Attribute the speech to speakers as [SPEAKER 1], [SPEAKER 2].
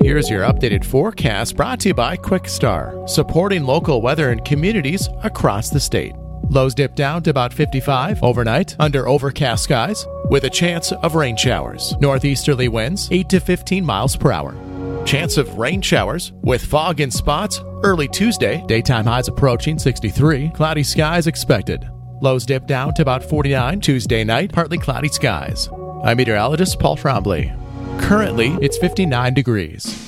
[SPEAKER 1] Here's your updated forecast brought to you by QuickStar, supporting local weather in communities across the state. Lows dip down to about 55 overnight under overcast skies with a chance of rain showers. Northeasterly winds 8 to 15 miles per hour. Chance of rain showers with fog in spots early Tuesday. Daytime highs approaching 63. Cloudy skies expected. Lows dip down to about 49 Tuesday night. Partly cloudy skies. I'm meteorologist Paul Trombley. Currently, it's 59 degrees.